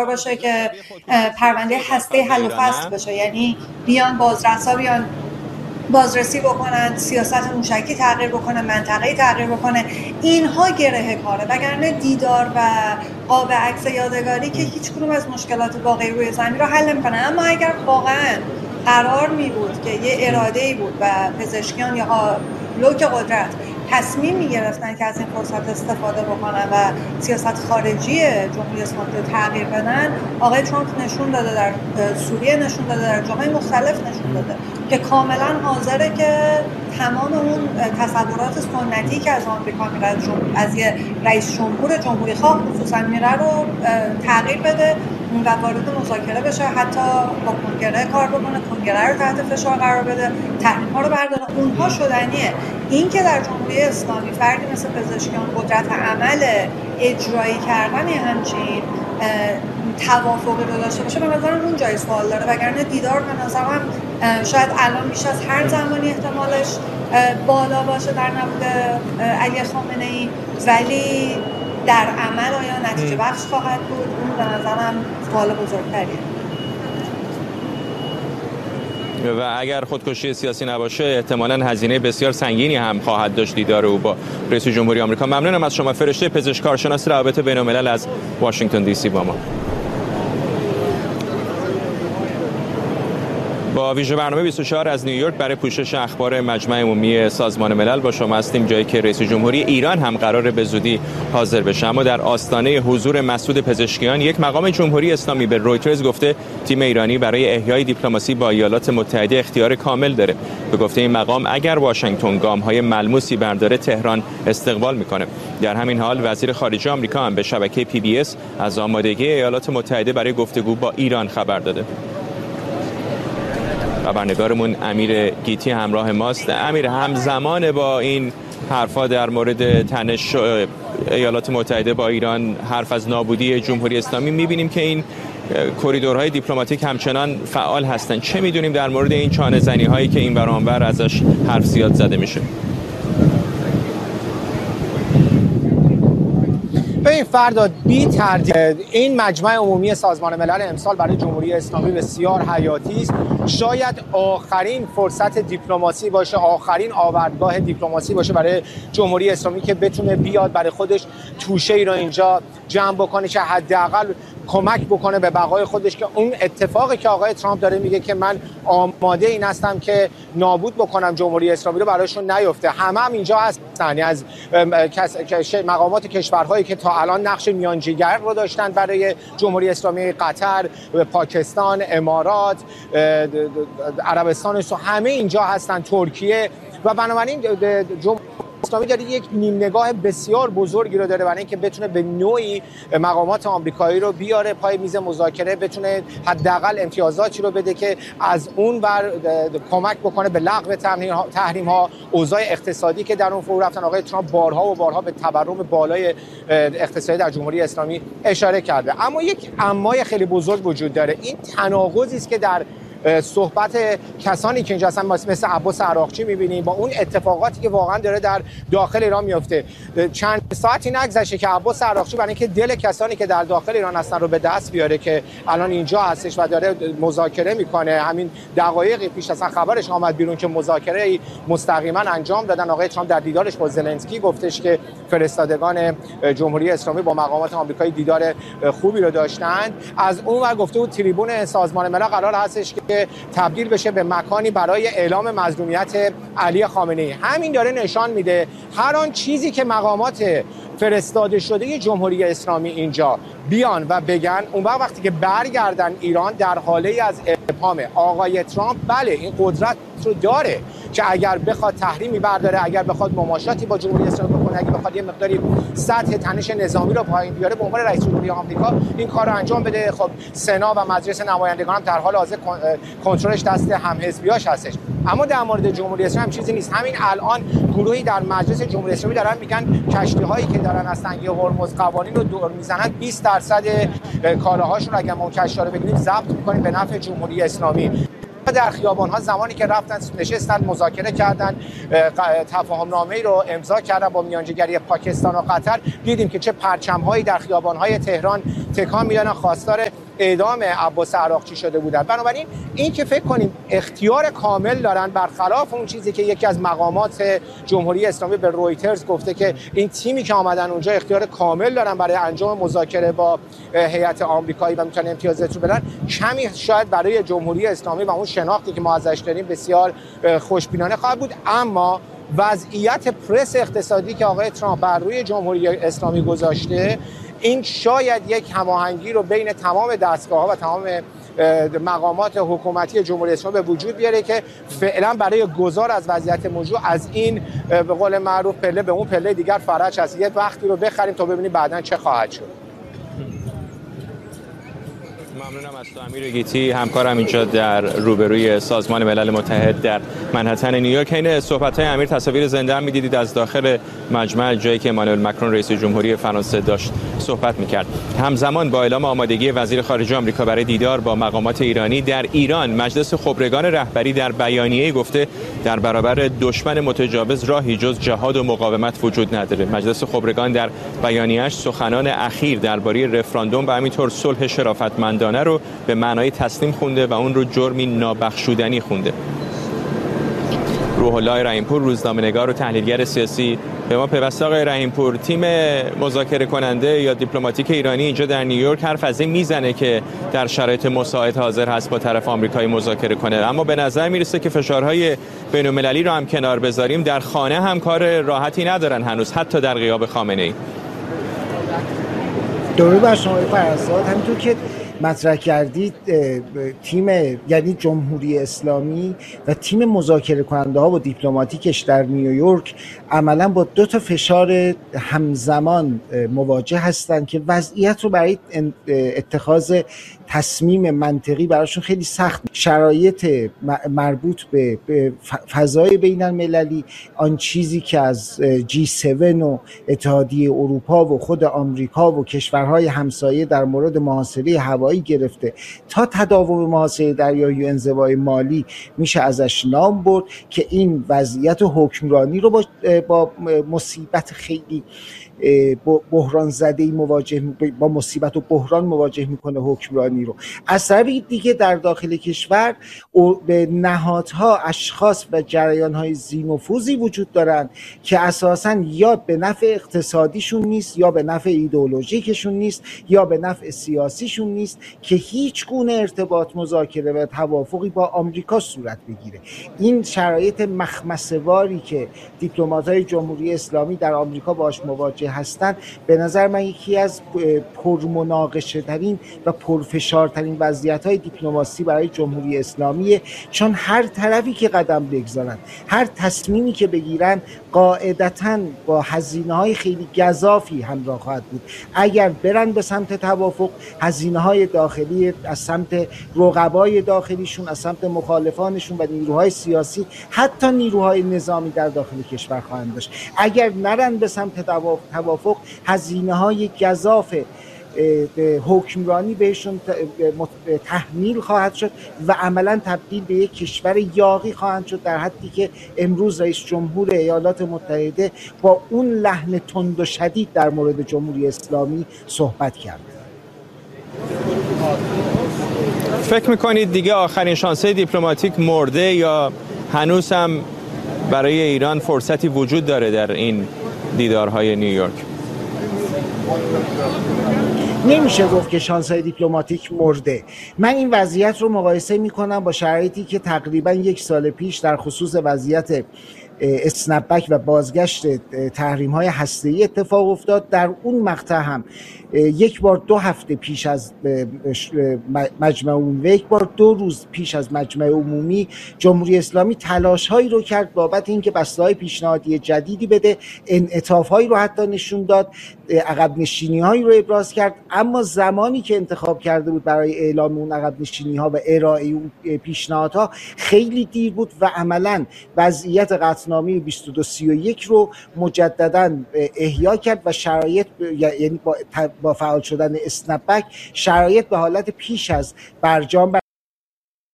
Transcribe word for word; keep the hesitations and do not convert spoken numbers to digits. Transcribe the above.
قرار باشه که پرونده هسته حل و فصل بشه، یعنی بیان بازرسا بیان بازرسی بکنن، سیاست موشکی تغییر بکنه، منطقه‌ای تغییر بکنه، اینها گره کاره. وگرنه دیدار و قاب عکس یادگاری که هیچ کدوم از مشکلات واقعی روی زمین رو حل نمی‌کنه. اما اگر واقعا قرار می بود که یه اراده‌ای بود و پزشکیان یا لوک قدرت تصمیم می‌گرفتن که از این فرصت استفاده بکنن و سیاست خارجی جمهوری اسلامی رو تغییر بدن، آقای ترامپ نشون داده، در سوریه نشون داده، در جاهای مختلف نشون داده که کاملا حاضره که تمام اون تصورات سنتی که از آمریکا میره، از یه رئیس جمهور جمهوری خواه خصوصا میره رو تغییر بده و وارد مذاکره بشه، حتی با کنگره کار بکنه، کنگره رو تحت فشار قرار بده، تحریم‌ها رو برداره. اونها شدنیه. این که در جمهوری اسلامی فردی مثل پزشکیان قدرت عمل اجرایی کردن همچین توافقی رو داشته باشه، به نظرم اون جای سوال داره. وگرنه دیدار به نظرم شاید الان بیش از هر زمانی احتمالش بالا باشه در نبود علی خامنه‌ای، ولی در عمل آیا نتیجه بخش خواهد بود؟ اون به نظرم سوال بزرگتریه. و اگر خودکشی سیاسی نباشه احتمالاً هزینه بسیار سنگینی هم خواهد داشت دیدار او با رئیس جمهوری آمریکا. ممنونم از شما. فرشته پزشک کارشناس روابط بین‌الملل از واشنگتن دی سی با ما. با ویژه برنامه بیست و چهار از نیویورک برای پوشش اخبار مجمع عمومی سازمان ملل با شما هستیم، جایی که رئیس جمهوری ایران هم قراره به زودی حاضر بشه. اما در آستانه حضور مسعود پزشکیان، یک مقام جمهوری اسلامی به رویترز گفته تیم ایرانی برای احیای دیپلماسی با ایالات متحده اختیار کامل داره. به گفته این مقام اگر واشنگتن گام‌های ملموسی برداره، تهران استقبال میکنه. در همین حال وزیر خارجه آمریکا هم به شبکه پی بی اس از آمادگی ایالات متحده برای گفتگو با ایران خبر داده. خبرنگارمون امیر گیتی همراه ماست. امیر، همزمان با این حرفا در مورد تنش ایالات متحده با ایران، حرف از نابودی جمهوری اسلامی، می‌بینیم که این کریدورهای دیپلماتیک همچنان فعال هستند. چه می‌دونیم در مورد این چانه زنی هایی که این ور آن ور ازش حرف زیاد زده میشه؟ این فرداد بی تردید این مجمع عمومی سازمان ملل امسال برای جمهوری اسلامی بسیار حیاتی است. شاید آخرین فرصت دیپلماسی باشه، آخرین آوردگاه دیپلماسی باشه برای جمهوری اسلامی که بتونه بیاد برای خودش توشه‌ای رو اینجا جمع بکنه که حداقل کمک بکنه به بقای خودش، که اون اتفاقی که آقای ترامپ داره میگه که من آماده این هستم که نابود بکنم جمهوری اسلامی رو، برایشون نیفته. همه هم اینجا هستن، از مقامات کشورهایی که تا الان نقش میانجیگر رو داشتن برای جمهوری اسلامی، قطر، پاکستان، امارات، عربستان، همه اینجا هستن، ترکیه. و بنابراین جمهوری اسلامی داره یک نیم نگاه بسیار بزرگی رو داره برای اینکه بتونه به نوعی مقامات آمریکایی رو بیاره پای میز مذاکره، بتونه حداقل امتیازاتی رو بده که از اون ور کمک بکنه به لغو تحریم ها. اوضاع اقتصادی که در اون فرو رفتن، آقای ترامپ بارها و بارها به تورم بالای اقتصادی در جمهوری اسلامی اشاره کرده. اما یک امای خیلی بزرگ وجود داره. این تناقضی است که در صحبت کسانی که اینجا هستن مثل عباس عراقچی می‌بینیم با اون اتفاقاتی که واقعا داره در داخل ایران میفته. چند ساعتی نگذشته که عباس عراقچی برای اینکه دل کسانی که در داخل ایران هستن رو به دست بیاره که الان اینجا هستش و داره مذاکره میکنه، همین دقایقی پیش اصلا خبرش آمد بیرون که مذاکره مستقیما انجام دادن. آقای ترامپ در دیدارش با زلنسکی گفتش که فرستادگان جمهوری اسلامی با مقامات آمریکایی دیدار خوبی رو داشتند. از اون ور گفته بود تریبون سازمان ملل قرار هستش که تبدیل بشه به مکانی برای اعلام مظلومیت علی خامنه‌ای. همین داره نشان میده هر آن چیزی که مقامات فرستاده شده جمهوری اسلامی اینجا بیان و بگن، اون وقت وقتی که برگردن ایران در حاله از ابهامه. آقای ترامپ بله این قدرت رو داره که اگر بخواد تحریمی برداره، اگر بخواد مماشاتی با جمهوری اسلامی بکنه، اگر بخواد یه مقداری سطح تنش نظامی رو پایین بیاره، به عنوان رئیس جمهوری آمریکا این کار رو انجام بده. خب سنا و مجلس نمایندگان هم در حال حاضر کنترلش دست هم‌حزبیاش هستش. اما در مورد جمهوری اسلامی هم چیزی نیست. همین الان گروهی در مجلس جمهوری اسلامی دارن میگن کشتی‌هایی که دارن از تنگه هرمز قوانین رو دور میزنن، بیست درصد کالاهاشون رو اگر ما کشتی رو بگیریم ضبط می‌کنیم به نفع جمهوری اسلامی. در خیابان‌ها زمانی که رفتن نشستن مذاکره کردن، تفاهم‌نامه‌ای رو امضا کردن با میانجیگری پاکستان و قطر، دیدیم که چه پرچم‌هایی در خیابان‌های تهران تکان میدن، خواستار اعدام عباس عراقچی شده بودن. بنابراین این که فکر کنیم اختیار کامل دارن، برخلاف اون چیزی که یکی از مقامات جمهوری اسلامی به رویترز گفته که این تیمی که آمدن اونجا اختیار کامل دارن برای انجام مذاکره با هیئت آمریکایی و میتونن امتیازات رو بدن، کمی شاید برای جمهوری اسلامی و اون شناختی که ما ازش داریم بسیار خوشبینانه خواهد بود. اما وضعیت پرس اقتصادی که آقای ترامپ بر روی جمهوری اسلامی گذاشته، این شاید یک هماهنگی رو بین تمام دستگاه‌ها و تمام مقامات حکومتی جمهوری اسلامی به وجود بیاره که فعلا برای گذار از وضعیت موجود از این به قول معروف پله به اون پله دیگر فرج هست. یه وقتی رو بخریم تا ببینیم بعداً چه خواهد شد. ممنونم از تو امیر گیتی، همکارم اینجا در روبروی سازمان ملل متحد در منهتن نیویورک. این صحبت‌های امیر تصاویر زنده هم می‌دیدید از داخل مجمع، جایی که امانوئل مکرون رئیس جمهوری فرانسه داشت صحبت می‌کرد. همزمان با اعلام آمادگی وزیر خارجه آمریکا برای دیدار با مقامات ایرانی در ایران، مجلس خبرگان رهبری در بیانیه‌ای گفته در برابر دشمن متجاوز راهی جز جهاد و مقاومت وجود نداره. مجلس خبرگان در بیانیه‌اش سخنان اخیر درباره رفراندوم و همینطور صلح شرافتمندانه رو به معنای تسلیم خونده و اون رو جرمی نابخشودنی خونده. روح الله رحیم‌پور، روزنامه‌نگار و تحلیلگر سیاسی، به ما پیوسته. آقای رحیم‌پور، تیم مذاکره کننده یا دیپلماتیک ایرانی اینجا در نیویورک حرف از این میزنه که در شرایط مساعد حاضر هست با طرف آمریکایی مذاکره کنه، اما به نظر میرسه که فشارهای بین‌المللی رو هم کنار بذاریم، در خانه هم کار راحتی ندارن هنوز، حتی در غیاب خامنه‌ای. درود بر شما فرزاد. همینطور که مطرح کردید، تیم یعنی جمهوری اسلامی و تیم مذاکره کننده ها و دیپلماتیکش در نیویورک عملا با دو تا فشار همزمان مواجه هستند که وضعیت رو برای اتخاذ تصمیم منطقی براشون خیلی سخت. شرایط مربوط به فضای بین المللی، آن چیزی که از جی هفت و اتحادیه اروپا و خود آمریکا و کشورهای همسایه در مورد محاصره هوایی گرفته تا تداوم محاصره دریایی و انزوای مالی میشه ازش نام برد که این وضعیت حکمرانی رو با, با مصیبت خیلی بحران زده‌ای مواجه، با مصیبت و بحران مواجه میکنه حکمرانی رو. از طرف دیگه در داخل کشور به نهادها، اشخاص و جریان‌های ذی‌نفوذی وجود دارن که اساساً یا به نفع اقتصادیشون نیست، یا به نفع ایدئولوژیکشون نیست، یا به نفع سیاسیشون نیست که هیچ گونه ارتباط، مذاکره و توافقی با آمریکا صورت بگیره. این شرایط مخمسه‌واری که دیپلمات‌های جمهوری اسلامی در آمریکا باهاش مواجه هستند، به نظر من یکی از پرمناقشه ترین و پرفشارترین وضعیت های دیپلماسی برای جمهوری اسلامیه، چون هر طرفی که قدم بگذارن، هر تصمیمی که بگیرن، قاعدتاً با هزینه های خیلی گزافی همراه خواهد بود. اگر برن به سمت توافق، هزینه های داخلی از سمت رقبای داخلیشون، از سمت مخالفانشون و نیروهای سیاسی، حتی نیروهای نظامی در داخل کشور خواهند داشت. اگر نرن به سمت توافق، هزینه های گزاف حکمرانی بهشون تحمیل خواهد شد و عملا تبدیل به یک کشور یاغی خواهند شد، در حدی که امروز رئیس جمهور ایالات متحده با اون لحن تند و شدید در مورد جمهوری اسلامی صحبت کرد. فکر میکنید دیگه آخرین شانسه دیپلماتیک مرده یا هنوز هم برای ایران فرصتی وجود داره در این دیدارهای نیویورک؟ نمیشه گفت که شانس‌های دیپلماتیک مرده. من این وضعیت رو مقایسه میکنم با شرایطی که تقریبا یک سال پیش در خصوص وضعیت اسنپبک و بازگشت تحریم‌های هسته‌ای اتفاق افتاد. در اون مقطع هم یک بار دو هفته پیش از مجمع عمومی و یک بار دو روز پیش از مجمع عمومی جمهوری اسلامی تلاش‌هایی رو کرد بابت اینکه بسته‌های پیشنهادی جدیدی بده، انعطاف‌هایی رو حتی نشون داد، عقب نشینی‌هایی رو ابراز کرد، اما زمانی که انتخاب کرده بود برای اعلام اون عقب نشینی‌ها و ارائه اون پیشنهادها خیلی دیر بود و عملاً وضعیت قطعنامه بیست و دو سی و یک رو مجدداً احیا کرد و شرایط یعنی با با فعال شدن اسنپبک شرایط به حالت پیش از برجام